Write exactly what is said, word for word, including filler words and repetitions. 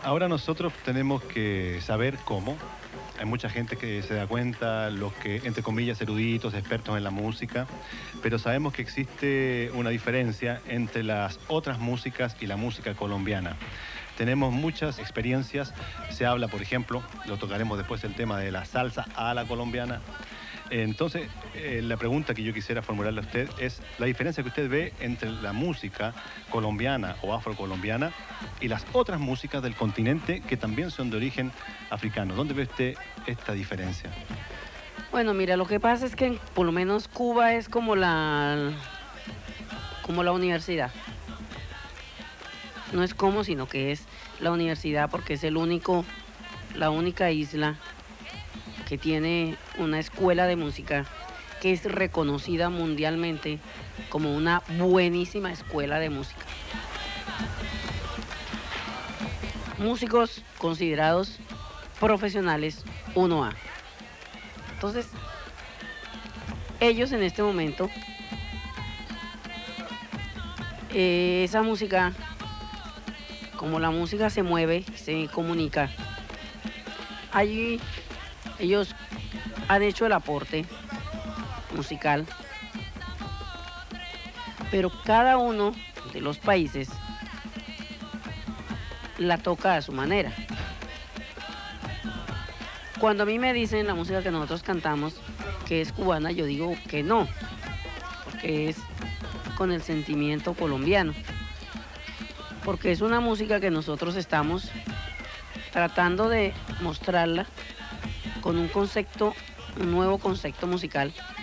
Ahora nosotros tenemos que saber cómo. Hay mucha gente que se da cuenta, los que, entre comillas, eruditos, expertos en la música, pero sabemos que existe una diferencia entre las otras músicas y la música colombiana. Tenemos muchas experiencias, se habla, por ejemplo, lo tocaremos después, el tema de la salsa a la colombiana. Entonces, eh, la pregunta que yo quisiera formularle a usted es la diferencia que usted ve entre la música colombiana o afrocolombiana y las otras músicas del continente que también son de origen africano. ¿Dónde ve usted esta diferencia? Bueno, mira, lo que pasa es que por lo menos Cuba es como la, como la universidad. No es como, sino que es la universidad porque es el único, la única isla que tiene una escuela de música que es reconocida mundialmente como una buenísima escuela de música. Músicos considerados profesionales uno A. Entonces, ellos en este momento, eh, esa música, como la música se mueve, se comunica, allí ellos han hecho el aporte musical, pero cada uno de los países la toca a su manera. Cuando a mí me dicen la música que nosotros cantamos que es cubana, yo digo que no, porque es con el sentimiento colombiano, porque es una música que nosotros estamos tratando de mostrarla con un concepto, un nuevo concepto musical